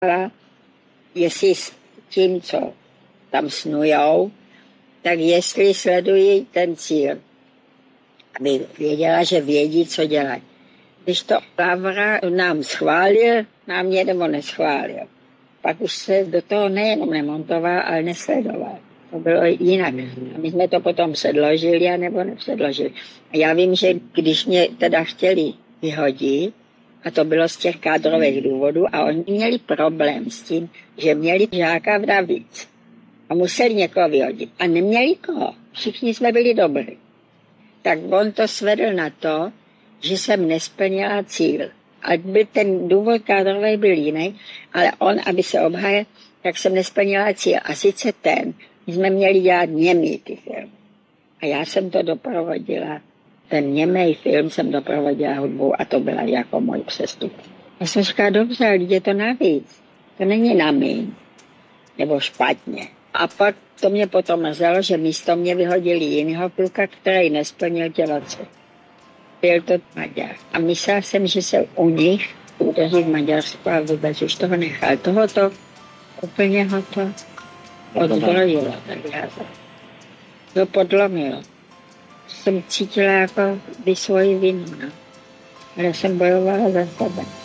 jestli s tím, co tam snujou, tak jestli sledují ten cíl. Aby věděla, že vědí, co dělají. Když to Lavra nám schválil, nám mě nebo neschválil. Pak už se do toho nejenom nemontoval, ale nesledoval. To bylo jinak. A my jsme to potom předložili a nebo nepředložili. A já vím, že když mě teda chtěli vyhodit, a to bylo z těch kádrových důvodů, a oni měli problém s tím, že měli žáka v Davíc. A museli někoho vyhodit. A neměli koho. Všichni jsme byli dobrý. Tak on to svedl na to, že jsem nesplnila cíl. A byl ten důvod kádrový byl jiný, ale on, aby se obhájil, tak jsem nesplnila cíl. A sice ten, my jsme měli dělat němý ty filmy. A já jsem to doprovodila. Ten němej film jsem doprovodila hudbou a to byla jako můj přestup. Já jsem říkala, dobře, ale je to navíc. To není na míň. Nebo špatně. A pak to mě potom mrzelo, že místo mě vyhodili jinýho kluka, který nesplnil tělocvik. Byl to Maďar. A myslela jsem, že se u nich udeří v Maďarsku a vůbec už toho nechal. Tohoto úplně ho to odbrojilo. To podlomilo. Jsem cítila jako by svoji vinu. No. Ale jsem bojovala za sebe.